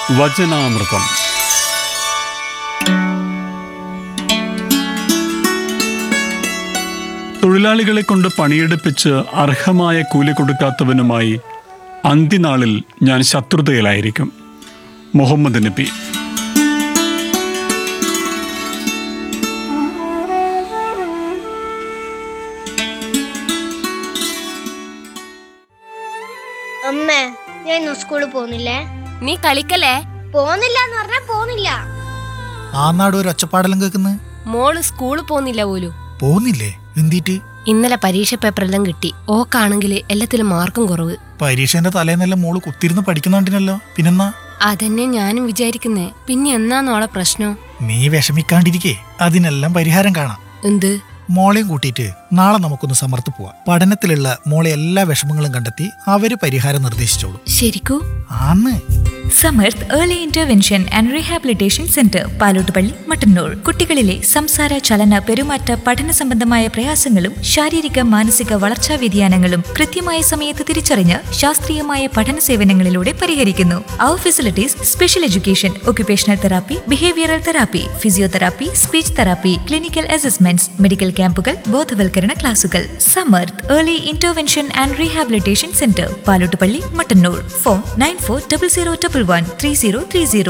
വചനാമൃതം. തൊഴിലാളികളെ കൊണ്ട് പണിയെടുപ്പിച്ച് അർഹമായ കൂലി കൊടുക്കാത്തവനുമായി അന്ത്യനാളിൽ ഞാൻ ശത്രുതയിലായിരിക്കും. മുഹമ്മദ് നബി. അമ്മേ, ഞാൻ ഇന്ന് സ്കൂളിൽ പോകുന്നില്ലേ? നീ കളിക്കല്ലേ? പോകുന്നില്ല എന്ന് പറഞ്ഞാ പോകുന്നില്ല. ആ നാട് ഒരു ഒച്ചപ്പാടെല്ലാം കേൾക്കുന്നു. മോള് സ്കൂളിൽ പോകുന്നില്ല പോലും. പോകുന്നില്ലേ? എന്തിട്ട്? ഇന്നലെ പരീക്ഷ പേപ്പറെല്ലാം കിട്ടി. ഓക്കാണെങ്കിൽ എല്ലാത്തിലും മാർക്കും കുറവ്. പരീക്ഷേന്റെ തലേന്നെല്ലാം മോള് കുത്തിരുന്ന് പഠിക്കുന്നുണ്ടിനല്ലോ. പിന്നെന്നാ? അതന്നെ ഞാനും വിചാരിക്കുന്നേ. പിന്നെ എന്നാന്നോളെ പ്രശ്നം? നീ വിഷമിക്കാണ്ടിരിക്കേ, അതിനെല്ലാം പരിഹാരം കാണാം. എന്ത്? മോളെയും കൂട്ടിയിട്ട് നാളെ നമുക്കൊന്ന് സമർത്ത് പോവാം. പഠനത്തിലുള്ള മോളെ എല്ലാ വിഷമങ്ങളും കണ്ടെത്തി അവര് പരിഹാരം നിർദ്ദേശിച്ചോളൂ. ശരിക്കൂ? ആന്ന്. Samarth early intervention and rehabilitation centre, Palottupalli, Mattannur. കുട്ടികളിലെ സംസാര, ചലന, പെരുമാറ്റ, പഠന സംബന്ധമായ പ്രയാസങ്ങളും ശാരീരിക മാനസിക വളർച്ചാ വ്യതിയാനങ്ങളും കൃത്യമായ സമയത്ത് തിരിച്ചറിഞ്ഞ് ശാസ്ത്രീയമായ പഠന സേവനങ്ങളിലൂടെ പരിഹരിക്കുന്നു. അവർ facilities: special education, occupational therapy, behavioural therapy, physiotherapy, speech therapy, clinical assessments, medical ക്യാമ്പുകൾ, ബോധവൽക്കരണ ക്ലാസുകൾ. Samarth early intervention and rehabilitation centre, Palottupalli, Mattannur. Phone 9400113030,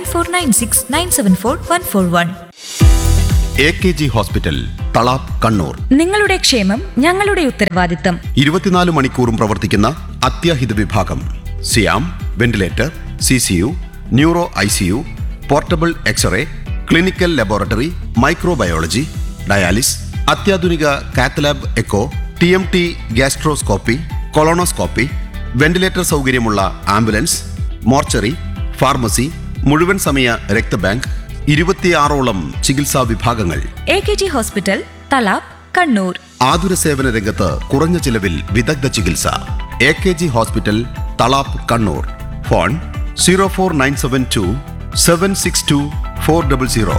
9496974141. AKG hospital, Thalap, Kannur. നിങ്ങളുടെ ക്ഷേമം ഞങ്ങളുടെ ഉത്തരവാദിത്തം. 24 മണിക്കൂറും പ്രവർത്തിക്കുന്ന അത്യാഹിത വിഭാഗം. സിയാം, ventilator, CCU, neuro ICU, portable x-ray, clinical laboratory, microbiology, dialysis, അത്യാധുനിക cath lab echo, TMT gastroscopy, colonoscopy, ventilator സൗകര്യമുള്ള ആംബുലൻസ്, മോർച്ചറി, ഫാർമസി, മുഴുവൻ സമയ രക്തബാങ്ക്, 26ഓളം ചികിത്സാ വിഭാഗങ്ങൾ. AKG hospital, Thalap, Kannur. ആതുര സേവന രംഗത്ത് കുറഞ്ഞ ചിലവിൽ വിദഗ്ധ ചികിത്സ. AKG hospital, Thalap, Kannur. Phone 04972 762 400.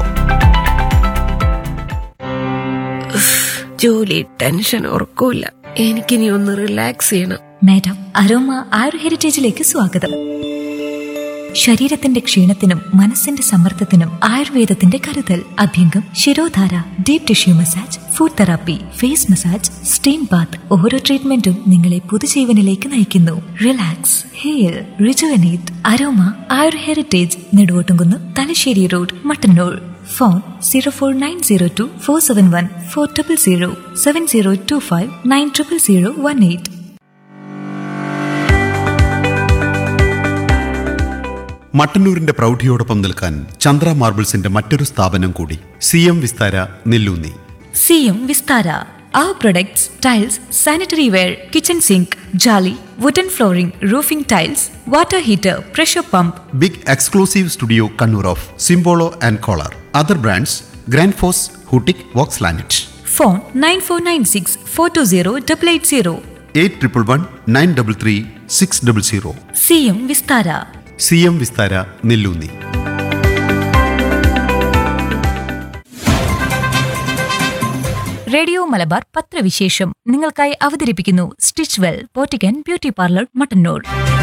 ജോലി ടെൻഷൻ ഉറക്കൂല. എനിക്കിനി ഒന്ന് റിലാക്സ് ചെയ്യണം. മാഡം, അരോമ ആയുർ ഹെറിറ്റേജിലേക്ക് സ്വാഗതം. ശരീരത്തിന്റെ ക്ഷീണത്തിനും മനസ്സിന്റെ സമ്മർദ്ദത്തിനും ആയുർവേദത്തിന്റെ കരുതൽ. അഭ്യംഗം, shirodhara, deep tissue massage, food therapy, face massage, steam Baat. ഓരോ ട്രീറ്റ്മെന്റും നിങ്ങളെ പുതുജീവനിലേക്ക് നയിക്കുന്നു. Relax, heal, rejuvenate. അരോമ ആയുർ heritage, Neduvottumkunnu, Thalassery road, Mattannur. Phone 04902471400, 7025900018. മട്ടന്നൂരിന്റെ പ്രൗഢിയോടൊപ്പം നിൽക്കാൻ ചന്ദ്ര മാർബിൾസിന്റെ മറ്റൊരു സ്ഥാപനം കൂടി. CM Vistara, Nelloonni. CM Vistara. Our products: tiles, sanitary ware, kitchen sink, jolly, wooden flooring, roofing tiles, water heater, pressure pump. Big exclusive studio Kannur of സിംബോളോ and collar. Other brands: grand FOSS, ഹൂട്ടിക്, Woakes ലാനറ്റ്. Phone 9496420880. 8111933600. CM Vistara. CM Vistara, Nelloonni. Radio Malabar പത്രവിശേഷം നിങ്ങൾക്കായി അവതരിപ്പിക്കുന്നു stitch well പോറ്റിക്കൻ beauty parlour, Mattannur.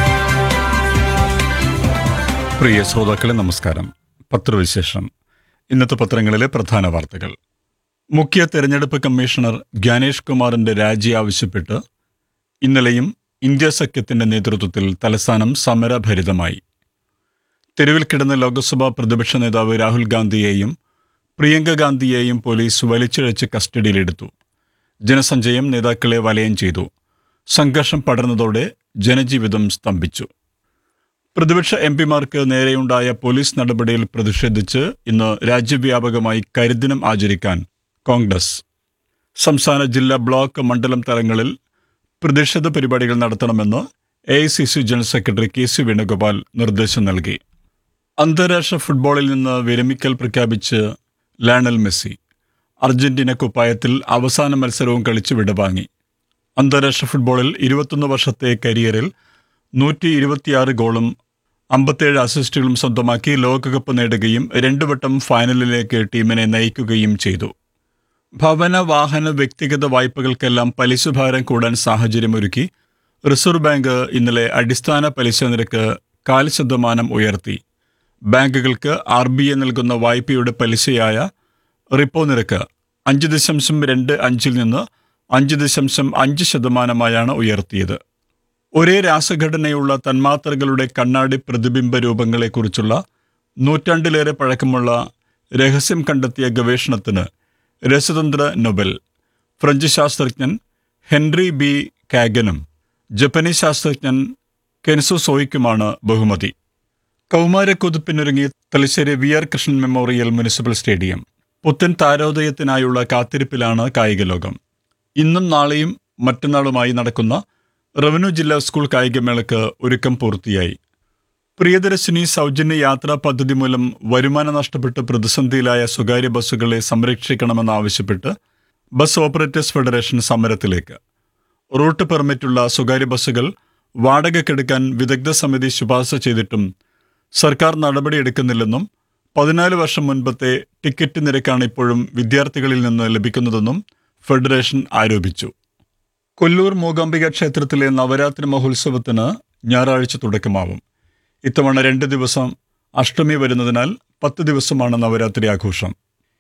പ്രിയ ശ്രോതാക്കളെ നമസ്കാരം. പത്രവിശേഷം. ഇന്നത്തെ പത്രങ്ങളിലെ പ്രധാന വാർത്തകൾ. മുഖ്യ തെരഞ്ഞെടുപ്പ് കമ്മീഷണർ ജ്ഞാനേഷ് കുമാറിന്റെ രാജി ആവശ്യപ്പെട്ട് ഇന്നലെയും ഇന്ത്യ സഖ്യത്തിന്റെ നേതൃത്വത്തിൽ തലസ്ഥാനം സമരഭരിതമായി. തെരുവിൽ കിടന്ന ലോക്സഭാ പ്രതിപക്ഷ നേതാവ് രാഹുൽ ഗാന്ധിയെയും പ്രിയങ്ക ഗാന്ധിയെയും പോലീസ് വലിച്ചിഴച്ച് കസ്റ്റഡിയിലെടുത്തു. ജനസഞ്ചയം നേതാക്കളെ വലയം ചെയ്തു. സംഘർഷം പടർന്നതോടെ ജനജീവിതം സ്തംഭിച്ചു. പ്രതിപക്ഷ MPമാർക്ക് നേരെയുണ്ടായ പോലീസ് നടപടിയിൽ പ്രതിഷേധിച്ച് ഇന്ന് രാജ്യവ്യാപകമായി കരിദിനം ആചരിക്കാൻ കോൺഗ്രസ്. സംസ്ഥാന, ജില്ലാ, ബ്ലോക്ക്, മണ്ഡലം തലങ്ങളിൽ പ്രതിഷേധ പരിപാടികൾ നടത്തണമെന്ന് AICC general secretary KC Venugopal നിർദ്ദേശം നൽകി. അന്താരാഷ്ട്ര ഫുട്ബോളിൽ നിന്ന് വിരമിക്കൽ പ്രഖ്യാപിച്ച് ലയണൽ മെസ്സി. അർജന്റീന കുപ്പായത്തിൽ അവസാന മത്സരവും കളിച്ച് വിടവാങ്ങി. അന്താരാഷ്ട്ര ഫുട്ബോളിൽ 21 വർഷത്തെ കരിയറിൽ 126 ഗോളും 57 അസിസ്റ്റുകളും സ്വന്തമാക്കി ലോകകപ്പ് നേടുകയും 2 വട്ടം ഫൈനലിലേക്ക് ടീമിനെ നയിക്കുകയും ചെയ്തു. ഭവന, വാഹന, വ്യക്തിഗത വായ്പകൾക്കെല്ലാം പലിശഭാരം കൂടാൻ സാഹചര്യമൊരുക്കി റിസർവ് ബാങ്ക് ഇന്നലെ അടിസ്ഥാന പലിശ നിരക്ക് 0.25% ഉയർത്തി. ബാങ്കുകൾക്ക് RBI നൽകുന്ന വായ്പയുടെ പലിശയായ റിപ്പോ നിരക്ക് 5.25 നിന്ന് 5.5% ഉയർത്തിയത്. ഒരേ രാസഘടനയുള്ള തന്മാത്രകളുടെ കണ്ണാടി പ്രതിബിംബ രൂപങ്ങളെക്കുറിച്ചുള്ള നൂറ്റാണ്ടിലേറെ പഴക്കമുള്ള രഹസ്യം കണ്ടെത്തിയ ഗവേഷണത്തിന് രസതന്ത്ര നൊബൽ ഫ്രഞ്ച് ശാസ്ത്രജ്ഞൻ ഹെൻറി ബി കാഗനും ജപ്പനീസ് ശാസ്ത്രജ്ഞൻ കെൻസു സോയിക്കുമാണ് ബഹുമതി. കൗമാരക്കുതിപ്പിനൊരുങ്ങി Thalassery VR Krishnan memorial municipal stadium. പുത്തൻ താരോദയത്തിനായുള്ള കാത്തിരിപ്പിലാണ് കായിക ലോകം. ഇന്നും നാളെയും മറ്റന്നാളുമായി നടക്കുന്ന റവന്യൂ ജില്ലാ സ്കൂൾ കായികമേളയ്ക്ക് ഒരുക്കം പൂർത്തിയായി. പ്രിയദർശിനി സൗജന്യ യാത്രാ പദ്ധതി മൂലം വരുമാനം നഷ്ടപ്പെട്ട് പ്രതിസന്ധിയിലായ സ്വകാര്യ ബസ്സുകളെ സംരക്ഷിക്കണമെന്നാവശ്യപ്പെട്ട് ബസ് ഓപ്പറേറ്റേഴ്സ് ഫെഡറേഷൻ സമരത്തിലേക്ക്. റൂട്ട് പെർമിറ്റുള്ള സ്വകാര്യ ബസ്സുകൾ വാടകയ്ക്കെടുക്കാൻ വിദഗ്ധ സമിതി ശുപാർശ ചെയ്തിട്ടും സർക്കാർ നടപടിയെടുക്കുന്നില്ലെന്നും 14 വർഷം മുൻപത്തെ ടിക്കറ്റ് നിരക്കാണ് ഇപ്പോഴും വിദ്യാർത്ഥികളിൽ നിന്ന് ലഭിക്കുന്നതെന്നും ഫെഡറേഷൻ ആരോപിച്ചു. കൊല്ലൂർ മൂകാംബിക ക്ഷേത്രത്തിലെ നവരാത്രി മഹോത്സവത്തിന് ഞായറാഴ്ച തുടക്കമാവും. ഇത്തവണ 2 ദിവസം അഷ്ടമി വരുന്നതിനാൽ 10 ദിവസമാണ് നവരാത്രി ആഘോഷം.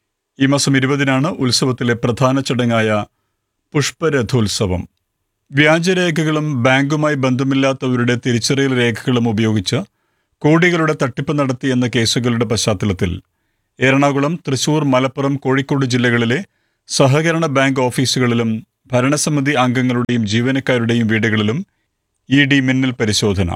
ഈ മാസം 20-നാണ് ഉത്സവത്തിലെ പ്രധാന ചടങ്ങായ പുഷ്പരഥോത്സവം. വ്യാജരേഖകളും ബാങ്കുമായി ബന്ധമില്ലാത്തവരുടെ തിരിച്ചറിയൽ രേഖകളും ഉപയോഗിച്ച് കോടികളുടെ തട്ടിപ്പ് നടത്തിയെന്ന കേസുകളുടെ പശ്ചാത്തലത്തിൽ എറണാകുളം, തൃശൂർ, മലപ്പുറം, കോഴിക്കോട് ജില്ലകളിലെ സഹകരണ ബാങ്ക് ഓഫീസുകളിലും ഭരണസമിതി അംഗങ്ങളുടെയും ജീവനക്കാരുടെയും വീടുകളിലും ED മിന്നൽ പരിശോധന.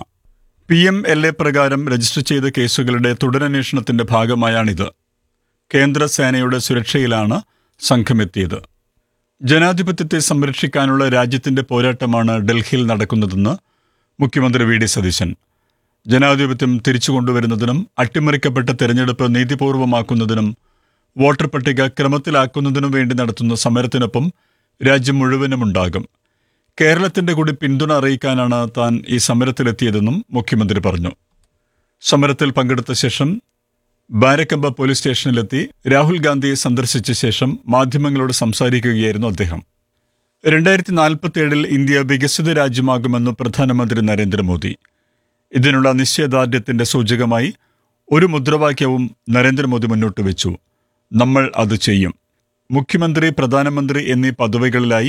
PMLA പ്രകാരം രജിസ്റ്റർ ചെയ്ത കേസുകളുടെ തുടരന്വേഷണത്തിന്റെ ഭാഗമായാണിത്. കേന്ദ്ര സേനയുടെ സുരക്ഷയിലാണ് സംഘമെത്തിയത്. ജനാധിപത്യത്തെ സംരക്ഷിക്കാനുള്ള രാജ്യത്തിന്റെ പോരാട്ടമാണ് ഡൽഹിയിൽ നടക്കുന്നതെന്ന് മുഖ്യമന്ത്രി VD സതീശൻ. ജനാധിപത്യം തിരിച്ചുകൊണ്ടുവരുന്നതിനും അട്ടിമറിക്കപ്പെട്ട തെരഞ്ഞെടുപ്പ് നീതിപൂർവമാക്കുന്നതിനും വോട്ടർ പട്ടിക ക്രമത്തിലാക്കുന്നതിനും വേണ്ടി നടത്തുന്ന സമരത്തിനൊപ്പം രാജ്യം മുഴുവനുമുണ്ടാകും. കേരളത്തിന്റെ കൂടി പിന്തുണ അറിയിക്കാനാണ് താൻ ഈ സമരത്തിലെത്തിയതെന്നും മുഖ്യമന്ത്രി പറഞ്ഞു. സമരത്തിൽ പങ്കെടുത്ത ശേഷം ബാരക്കമ്പ പോലീസ് സ്റ്റേഷനിലെത്തി രാഹുൽ ഗാന്ധിയെ സന്ദർശിച്ച ശേഷം മാധ്യമങ്ങളോട് സംസാരിക്കുകയായിരുന്നു അദ്ദേഹം. 2047 ഇന്ത്യ വികസിത രാജ്യമാകുമെന്ന് പ്രധാനമന്ത്രി നരേന്ദ്രമോദി. ഇതിനുള്ള നിശ്ചയദാർഢ്യത്തിന്റെ സൂചകമായി ഒരു മുദ്രാവാക്യവും നരേന്ദ്രമോദി മുന്നോട്ട് വെച്ചു: നമ്മൾ അത് ചെയ്യും. മുഖ്യമന്ത്രി, പ്രധാനമന്ത്രി എന്നീ പദവികളിലായി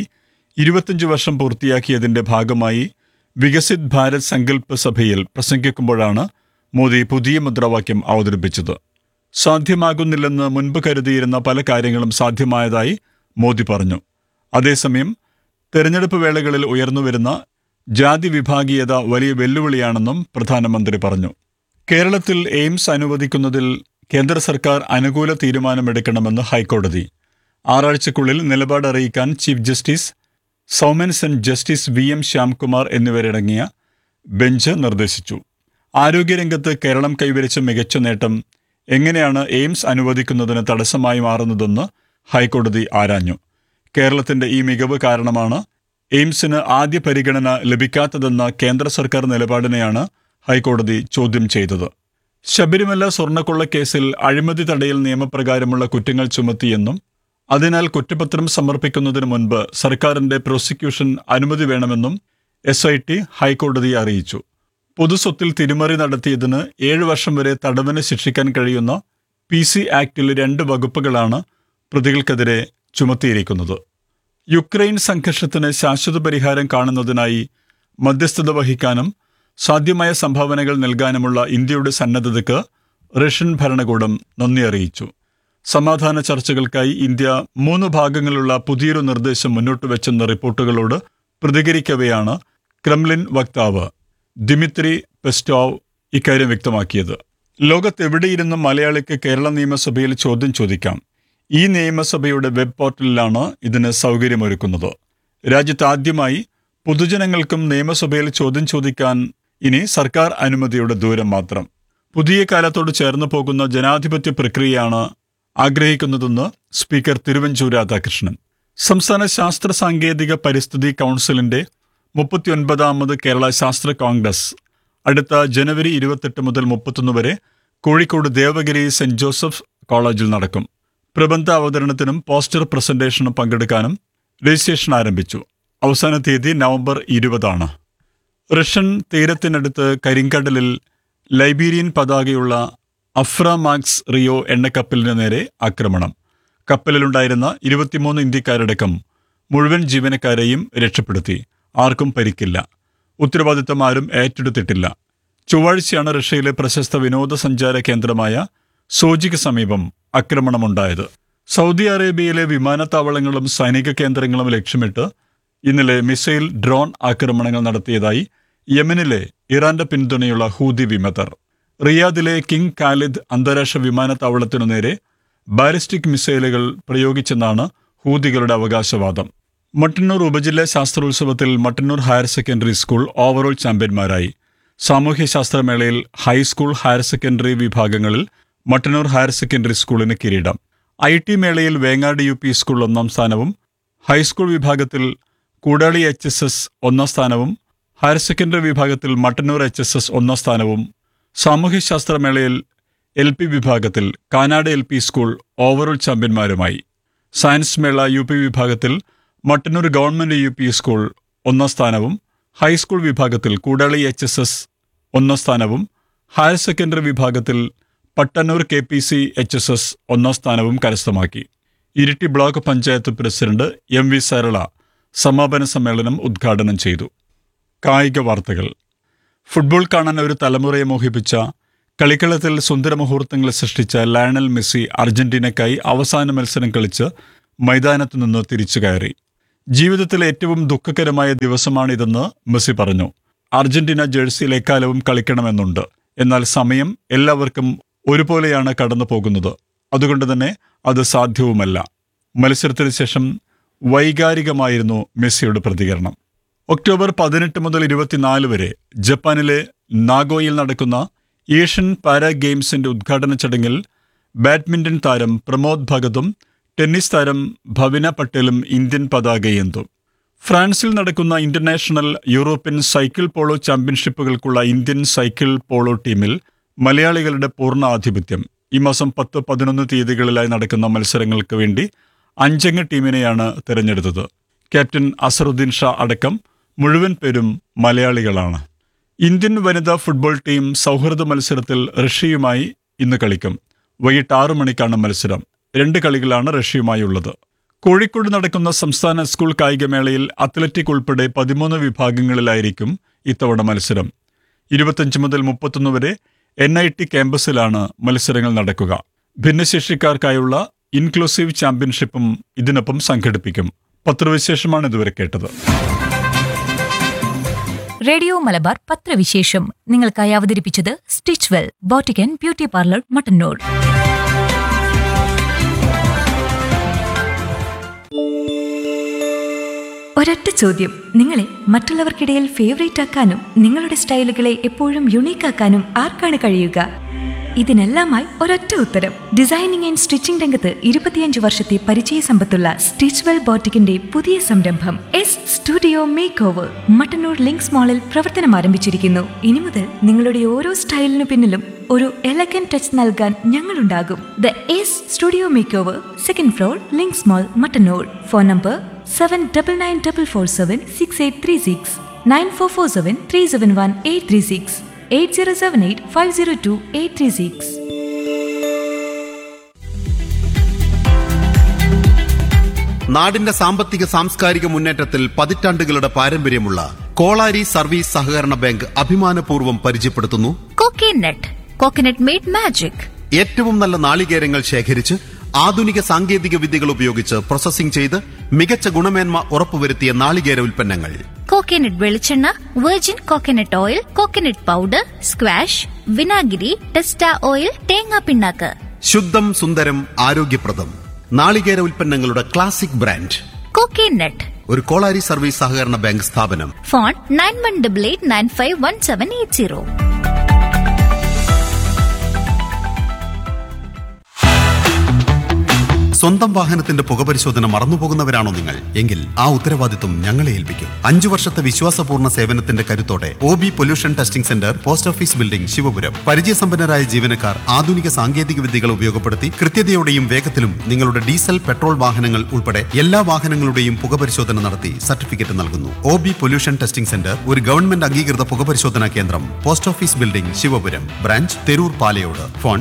25 വർഷം പൂർത്തിയാക്കിയതിന്റെ ഭാഗമായി വികസിത് ഭാരത് സങ്കല്പ് സഭയിൽ പ്രസംഗിക്കുമ്പോഴാണ് മോദി പുതിയ മുദ്രാവാക്യം അവതരിപ്പിച്ചത്. സാധ്യമാകുന്നില്ലെന്ന് മുൻപ് കരുതിയിരുന്ന പല കാര്യങ്ങളും സാധ്യമായതായി മോദി പറഞ്ഞു. അതേസമയം തെരഞ്ഞെടുപ്പ് വേളകളിൽ ഉയർന്നുവരുന്ന ജാതി വിഭാഗീയത വലിയ വെല്ലുവിളിയാണെന്നും പ്രധാനമന്ത്രി പറഞ്ഞു. കേരളത്തിൽ എയിംസ് അനുവദിക്കുന്നതിൽ കേന്ദ്ര സർക്കാർ അനുകൂല തീരുമാനമെടുക്കണമെന്ന് ഹൈക്കോടതി. 6 ആഴ്ചയ്ക്കുള്ളിൽ നിലപാട് അറിയിക്കാൻ chief justice Soumen Sen, justice VM Shyamkumar എന്നിവരടങ്ങിയ ബെഞ്ച് നിർദ്ദേശിച്ചു. ആരോഗ്യരംഗത്ത് കേരളം കൈവരിച്ച മികച്ച നേട്ടം എങ്ങനെയാണ് എയിംസ് അനുവദിക്കുന്നതിന് തടസ്സമായി മാറുന്നതെന്ന് ഹൈക്കോടതി ആരാഞ്ഞു. കേരളത്തിന്റെ ഈ മികവ് കാരണമാണ് എയിംസിന് ആദ്യ പരിഗണന ലഭിക്കാത്തതെന്ന കേന്ദ്ര സർക്കാർ നിലപാടിനെയാണ് ഹൈക്കോടതി ചോദ്യം ചെയ്തത്. ശബരിമല സ്വർണ്ണക്കൊള്ളക്കേസിൽ അഴിമതി തടയൽ നിയമപ്രകാരമുള്ള കുറ്റങ്ങൾ ചുമത്തിയെന്നും അതിനാൽ കുറ്റപത്രം സമർപ്പിക്കുന്നതിന് മുൻപ് സർക്കാരിന്റെ പ്രോസിക്യൂഷൻ അനുമതി വേണമെന്നും SIT ഹൈക്കോടതിയെ അറിയിച്ചു. പൊതുസ്വത്തിൽ തിരിമറി നടത്തിയതിന് 7 വർഷം വരെ തടവിന് ശിക്ഷിക്കാൻ കഴിയുന്ന PC ആക്ടിൽ 2 വകുപ്പുകളാണ് പ്രതികൾക്കെതിരെ ചുമത്തിയിരിക്കുന്നത്. യുക്രൈൻ സംഘർഷത്തിന് ശാശ്വത പരിഹാരം കാണുന്നതിനായി മധ്യസ്ഥത വഹിക്കാനും സാധ്യമായ സംഭാവനകൾ നൽകാനുമുള്ള ഇന്ത്യയുടെ സന്നദ്ധതയ്ക്ക് റഷ്യൻ ഭരണകൂടം നന്ദി അറിയിച്ചു. സമാധാന ചർച്ചകൾക്കായി ഇന്ത്യ 3 ഭാഗങ്ങളുള്ള പുതിയൊരു നിർദ്ദേശം മുന്നോട്ട് വെച്ചെന്ന റിപ്പോർട്ടുകളോട് പ്രതികരിക്കവെയാണ് ക്രെംലിൻ വക്താവ് ദിമിത്രി പെസ്റ്റോവ് ഇക്കാര്യം വ്യക്തമാക്കിയത്. ലോകത്തെവിടെയിരുന്നും മലയാളിക്ക് കേരള നിയമസഭയിൽ ചോദ്യം ചോദിക്കാം. ഈ നിയമസഭയുടെ വെബ് പോർട്ടലിലാണ് ഇതിന് സൗകര്യമൊരുക്കുന്നത്. രാജ്യത്ത് ആദ്യമായി പൊതുജനങ്ങൾക്കും നിയമസഭയിൽ ചോദ്യം ചോദിക്കാൻ ഇനി സർക്കാർ അനുമതിയുടെ ദൂരം മാത്രം. പുതിയ കാലത്തോട് ചേർന്ന് പോകുന്ന ജനാധിപത്യ പ്രക്രിയയാണ് ആഗ്രഹിക്കുന്നതെന്ന് സ്പീക്കർ തിരുവഞ്ചൂർ രാധാകൃഷ്ണൻ. സംസ്ഥാന ശാസ്ത്ര സാങ്കേതിക പരിസ്ഥിതി കൗൺസിലിന്റെ 39ാമത് കേരള ശാസ്ത്ര കോൺഗ്രസ് അടുത്ത ജനുവരി 28 മുതൽ 31 വരെ കോഴിക്കോട് ദേവഗിരി സെന്റ് ജോസഫ് കോളേജിൽ നടക്കും. പ്രബന്ധ അവതരണത്തിനും പോസ്റ്റർ പ്രസന്റേഷനും പങ്കെടുക്കാനും രജിസ്ട്രേഷൻ ആരംഭിച്ചു. അവസാന തീയതി November 20 Russian തീരത്തിനടുത്ത് കരിങ്കടലിൽ Liberian പതാകയുള്ള AHPRA max Rio എണ്ണക്കപ്പലിന് നേരെ ആക്രമണം. കപ്പലിലുണ്ടായിരുന്ന 23 ഇന്ത്യക്കാരടക്കം മുഴുവൻ ജീവനക്കാരെയും രക്ഷപ്പെടുത്തി. ആർക്കും പരിക്കില്ല. ഉത്തരവാദിത്തം ആരും ഏറ്റെടുത്തിട്ടില്ല. ചൊവ്വാഴ്ചയാണ് റഷ്യയിലെ പ്രശസ്ത വിനോദസഞ്ചാര കേന്ദ്രമായ സോജിക്ക് സമീപം ആക്രമണമുണ്ടായത്. സൗദി അറേബ്യയിലെ വിമാനത്താവളങ്ങളും സൈനിക കേന്ദ്രങ്ങളും ലക്ഷ്യമിട്ട് ഇന്നലെ മിസൈൽ ഡ്രോൺ ആക്രമണങ്ങൾ നടത്തിയതായി യമനിലെ ഇറാന്റെ പിന്തുണയുള്ള ഹൂതി വിമതർ. റിയാദിലെ കിങ് ഖാലിദ് അന്താരാഷ്ട്ര വിമാനത്താവളത്തിനു നേരെ ബാലിസ്റ്റിക് മിസൈലുകൾ പ്രയോഗിച്ചെന്നാണ് ഹൂതികളുടെ അവകാശവാദം. മട്ടന്നൂർ ഉപജില്ലാ ശാസ്ത്രോത്സവത്തിൽ Mattannur higher secondary school overall ചാമ്പ്യന്മാരായി. സാമൂഹ്യശാസ്ത്രമേളയിൽ high school, higher secondary വിഭാഗങ്ങളിൽ മട്ടന്നൂർ ഹയർ സെക്കൻഡറി സ്കൂളിന് കിരീടം. IT മേളയിൽ വേങ്ങാട് UP സ്കൂൾ 1ാം സ്ഥാനവും, ഹൈസ്കൂൾ വിഭാഗത്തിൽ കൂടാളി HSS 1ാം സ്ഥാനവും, ഹയർ സെക്കൻഡറി വിഭാഗത്തിൽ മട്ടന്നൂർ HSS 1ാം സ്ഥാനവും, സാമൂഹ്യശാസ്ത്രമേളയിൽ LP വിഭാഗത്തിൽ Kanad LP school overall ചാമ്പ്യന്മാരുമായി. Science മേള UP വിഭാഗത്തിൽ മട്ടന്നൂർ ഗവൺമെന്റ് UP സ്കൂൾ 1ാം സ്ഥാനവും, ഹൈസ്കൂൾ വിഭാഗത്തിൽ കൂടാളി HSS 1ാം സ്ഥാനവും, ഹയർ സെക്കൻഡറി വിഭാഗത്തിൽ പട്ടന്നൂർ KPC HSS 1ാം സ്ഥാനവും കരസ്ഥമാക്കി. Iritty block panchayat president MV Sarala സമാപന സമ്മേളനം ഉദ്ഘാടനം ചെയ്തു. കായിക വാർത്തകൾ. ഫുട്ബോൾ കാണാൻ ഒരു തലമുറയെ മോഹിപ്പിച്ച, കളിക്കളത്തിൽ സുന്ദരമുഹൂർത്തങ്ങൾ സൃഷ്ടിച്ച ലയണൽ മെസ്സി അർജന്റീനയ്ക്കായി അവസാന മത്സരം കളിച്ച് മൈതാനത്തു നിന്ന് തിരിച്ചു കയറി. ജീവിതത്തിലെ ഏറ്റവും ദുഃഖകരമായ ദിവസമാണിതെന്ന് മെസ്സി പറഞ്ഞു. അർജന്റീന ജേഴ്സിയിൽ എക്കാലവും കളിക്കണമെന്നുണ്ട്. എന്നാൽ സമയം എല്ലാവർക്കും ഒരുപോലെയാണ് കടന്നു പോകുന്നത്. അതുകൊണ്ട് തന്നെ അത് സാധ്യവുമല്ല. മത്സരത്തിന് ശേഷം വൈകാരികമായിരുന്നു മെസ്സിയുടെ പ്രതികരണം. ഒക്ടോബർ 18 മുതൽ 24 വരെ ജപ്പാനിലെ നാഗോയിൽ നടക്കുന്ന ഏഷ്യൻ പാരാ ഗെയിംസിന്റെ ഉദ്ഘാടന ചടങ്ങിൽ ബാഡ്മിന്റൺ താരം പ്രമോദ് ഭഗതും ടെന്നീസ് താരം ഭവിന പട്ടേലും ഇന്ത്യൻ പതാകയേന്തും. ഫ്രാൻസിൽ നടക്കുന്ന international European cycle polo ചാമ്പ്യൻഷിപ്പുകൾക്കുള്ള Indian cycle polo ടീമിൽ മലയാളികളുടെ പൂർണ്ണ ആധിപത്യം. ഈ മാസം 10, 11 തീയതികളിലായി നടക്കുന്ന മത്സരങ്ങൾക്ക് വേണ്ടി 5-അംഗ ടീമിനെയാണ് തിരഞ്ഞെടുത്തത്. ക്യാപ്റ്റൻ അസറുദ്ദീൻ ഷാ അടക്കം മുഴുവൻ പേരും മലയാളികളാണ്. ഇന്ത്യൻ വനിതാ ഫുട്ബോൾ ടീം സൗഹൃദ മത്സരത്തിൽ റഷ്യയുമായി ഇന്ന് കളിക്കും. വൈകിട്ട് 6 മണിക്കാണ് മത്സരം. 2 കളികളാണ് റഷ്യയുമായുള്ളത്. കോഴിക്കോട് നടക്കുന്ന സംസ്ഥാന സ്കൂൾ കായികമേളയിൽ അത്ലറ്റിക് ഉൾപ്പെടെ 13 വിഭാഗങ്ങളിലായിരിക്കും ഇത്തവണ മത്സരം. 25 മുതൽ 31 വരെ NIT ക്യാമ്പസിലാണ് മത്സരങ്ങൾ നടക്കുക. ഭിന്നശേഷിക്കാർക്കായുള്ള ഇൻക്ലൂസീവ് ചാമ്പ്യൻഷിപ്പും ഇതിനൊപ്പം സംഘടിപ്പിക്കും. പത്രവിശേഷമാണ് ഇതുവരെ കേട്ടത്. റേഡിയോ മലബാർ പത്രവിശേഷം നിങ്ങൾക്കായി അവതരിപ്പിച്ചത് stitch well boutique and beauty parlour Mattannur. ഒരൊറ്റ ചോദ്യം, നിങ്ങളെ മറ്റുള്ളവർക്കിടയിൽ ഫേവറേറ്റ് ആക്കാനും നിങ്ങളുടെ സ്റ്റൈലുകളെ എപ്പോഴും യുണീക്ക് ആക്കാനും ആർക്കാണ് കഴിയുക? ഇതിനെല്ലാമായി ഒരൊറ്റ ഉത്തരം. ഡിസൈനിങ് ആൻഡ് സ്റ്റിച്ചിങ് രംഗത്ത് 25 വർഷത്തെ പരിചയ സമ്പത്തുള്ള സ്റ്റിച്ച് വെൽ ബോട്ടിക്കിന്റെ പുതിയ സംരംഭം studio make over Mattannur links മാളിൽ പ്രവർത്തനം ആരംഭിച്ചിരിക്കുന്നു. ഇനി മുതൽ നിങ്ങളുടെ ഓരോ സ്റ്റൈലിനു പിന്നിലും ഒരു എലഗന്റ് ടച്ച് നൽകാൻ ഞങ്ങളുണ്ടാകും. The studio make over, 2nd floor, links mall, Mattannur. Phone number 7994476836, 9447371836, 8078502836. നാടിന്റെ സാമ്പത്തിക സാംസ്കാരിക മുന്നേറ്റത്തിൽ പതിറ്റാണ്ടുകളുടെ പാരമ്പര്യമുള്ള കോളാരി സർവീസ് സഹകരണ ബാങ്ക് അഭിമാനപൂർവ്വം പരിചയപ്പെടുത്തുന്നു കോക്കനട്ട് മെയ്ഡ് മാജിക്. ഏറ്റവും നല്ല നാളികേരങ്ങൾ ശേഖരിച്ച് ആധുനിക സാങ്കേതിക വിദ്യകൾ ഉപയോഗിച്ച് പ്രോസസ്സിംഗ് ചെയ്ത് മികച്ച ഗുണമേന്മ ഉറപ്പുവരുത്തിയ നാളികേര ഉൽപ്പന്നങ്ങൾ. കോക്കനട്ട് വെളിച്ചെണ്ണ, virgin coconut oil, coconut powder, squash, വിനാഗിരി, ടെസ്റ്റ ഓയിൽ, തേങ്ങാ പിണ്ണാക്ക്. ശുദ്ധം, സുന്ദരം, ആരോഗ്യപ്രദം നാളികേര ഉൽപ്പന്നങ്ങളുടെ ക്ലാസിക് ബ്രാൻഡ് കോക്കനട്ട്. ഒരു കോളാരി സർവീസ് സഹകരണ ബാങ്ക് സ്ഥാപനം. ഫോൺ 9188951780. സ്വന്തം വാഹനത്തിന്റെ പുകപരിശോധന മറന്നുപോകുന്നവരാണോ നിങ്ങൾ? എങ്കിൽ ആ ഉത്തരവാദിത്വം ഞങ്ങളെ ഏൽപ്പിക്കും. 5 വർഷത്തെ വിശ്വാസപൂർണ്ണ സേവനത്തിന്റെ കരുത്തോടെ OB pollution testing centre, post office building, Sivapuram. പരിചയസമ്പന്നരായ ജീവനക്കാർ ആധുനിക സാങ്കേതിക വിദ്യകൾ ഉപയോഗപ്പെടുത്തി കൃത്യതയോടെയും വേഗത്തിലും നിങ്ങളുടെ ഡീസൽ, പെട്രോൾ വാഹനങ്ങൾ ഉൾപ്പെടെ എല്ലാ വാഹനങ്ങളുടെയും പുകപരിശോധന നടത്തി സർട്ടിഫിക്കറ്റ് നൽകുന്നു. OB പൊല്യൂഷൻ ടെസ്റ്റിംഗ് സെന്റർ ഒരു ഗവൺമെന്റ് അംഗീകൃത പുകപരിശോധനാ കേന്ദ്രം. Post office building, Sivapuram. Branch Theroor Palayode. Phone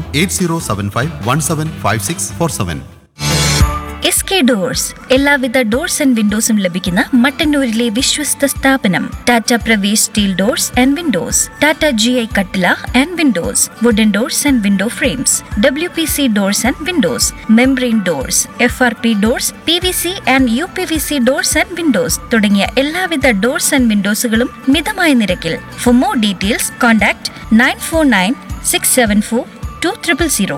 8075175647. SK doors എല്ലാവിധ ഡോർസ് ആൻഡ് വിൻഡോസും ലഭിക്കുന്ന മട്ടന്നൂരിലെ വിശ്വസ്ത സ്ഥാപനം. Tata Pravesh steel doors and Windows, Tata GI കട്ടില and Windows, wooden doors and window frames, WPC doors and Windows, membrane doors, FRP doors, PVC and UPVC doors and Windows തുടങ്ങിയ എല്ലാവിധ doors and വിൻഡോസുകളും മിതമായ നിരക്കിൽ. For more details contact 9496742000,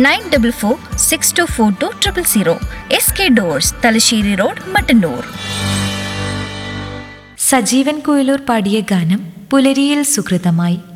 9446242000. SK doors, Thalassery road, Mattannur. Sajeevan Kuyilur പാടിയ ഗാനം പുലരിയിൽ സുഹൃതമായി.